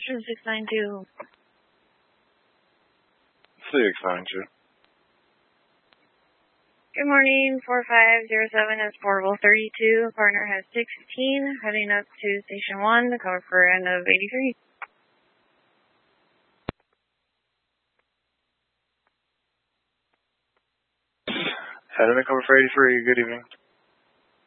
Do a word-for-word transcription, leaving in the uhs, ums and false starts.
Western six nine two. six nine two. Good morning, four five zero seven is portable thirty-two. Partner has sixteen, heading up to station one to cover for end of eighty-three. Heading to cover for eighty-three, good evening.